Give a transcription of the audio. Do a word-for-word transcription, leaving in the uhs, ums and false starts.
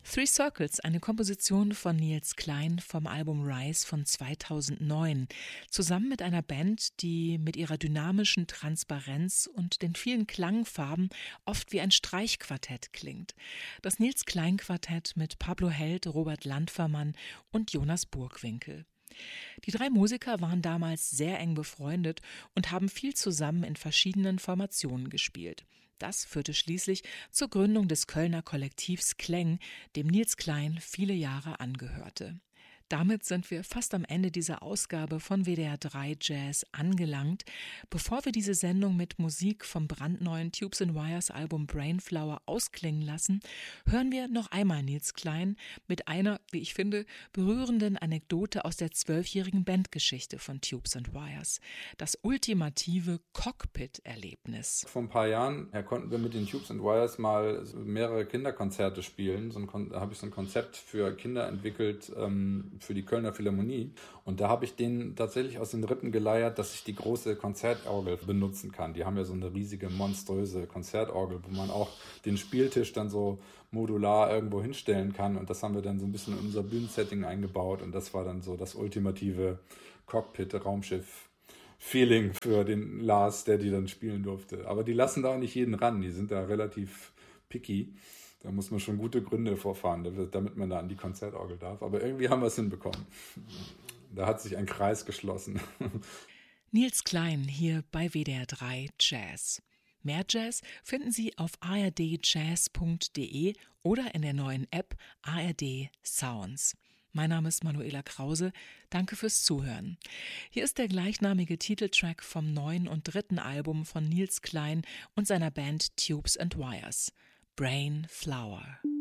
Three Circles, eine Komposition von Nils Cline vom Album Rise von zweitausendneun, zusammen mit einer Band, die mit ihrer dynamischen Transparenz und den vielen Klangfarben oft wie ein Streichquartett klingt. Das Nils Cline Quartett mit Pablo Held, Robert Landfermann und Jonas Burgwinkel. Die drei Musiker waren damals sehr eng befreundet und haben viel zusammen in verschiedenen Formationen gespielt. Das führte schließlich zur Gründung des Kölner Kollektivs Kleng, dem Nils Cline viele Jahre angehörte. Damit sind wir fast am Ende dieser Ausgabe von W D R drei Jazz angelangt. Bevor wir diese Sendung mit Musik vom brandneuen Tubes and Wires Album Brainflower ausklingen lassen, hören wir noch einmal Nils Cline mit einer, wie ich finde, berührenden Anekdote aus der zwölfjährigen Bandgeschichte von Tubes and Wires. Das ultimative Cockpit-Erlebnis. Vor ein paar Jahren ja, konnten wir mit den Tubes and Wires mal mehrere Kinderkonzerte spielen. So ein, da habe ich so ein Konzept für Kinder entwickelt, ähm, für die Kölner Philharmonie. Und da habe ich denen tatsächlich aus den Rippen geleiert, dass ich die große Konzertorgel benutzen kann. Die haben ja so eine riesige, monströse Konzertorgel, wo man auch den Spieltisch dann so modular irgendwo hinstellen kann. Und das haben wir dann so ein bisschen in unser Bühnensetting eingebaut. Und das war dann so das ultimative Cockpit-Raumschiff-Feeling für den Lars, der die dann spielen durfte. Aber die lassen da auch nicht jeden ran. Die sind da relativ picky. Da muss man schon gute Gründe vorfahren, damit man da an die Konzertorgel darf. Aber irgendwie haben wir es hinbekommen. Da hat sich ein Kreis geschlossen. Nils Cline hier bei W D R drei Jazz. Mehr Jazz finden Sie auf a r d jazz punkt d e oder in der neuen App A R D Sounds. Mein Name ist Manuela Krause. Danke fürs Zuhören. Hier ist der gleichnamige Titeltrack vom neuen und dritten Album von Nils Cline und seiner Band Tubes and Wires. Brainflower.